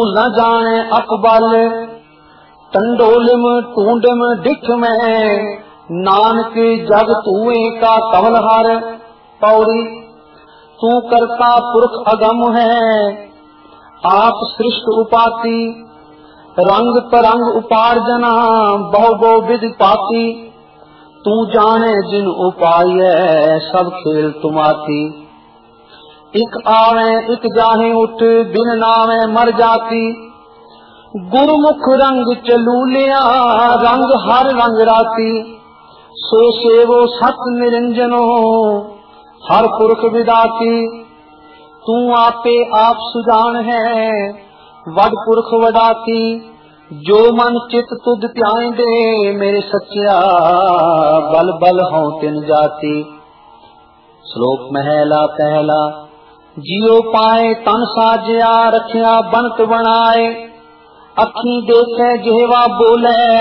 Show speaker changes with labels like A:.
A: न जाने अकबल, टंडोलिम टूंडम डिठ में, नानक जग तूए का कमल हर। पौड़ी। तू करता पुरख अगम है, आप सृष्ट उपाति, रंग परंग उपार्जना, बहु बहु विधि पाती। तू जाने जिन उपाय सब खेल तुमाती, इक आवे इक जाहे उठ, बिन नावे मर जाती। गुरुमुख रंग चलूलिया, रंग हर रंग राती। सो सेवो सत निरंजनो, हर पुरख विदाती। तू आपे आप सुजान है, वड पुरख वडाती। जो मन चित तुध ध्यान दे, मेरे सच्चा बल बल हों तिन जाती। श्लोक महला पहला। जियो पाए तन साजिया, रखिया बनत बनाए। अखी देखे जेवा बोले,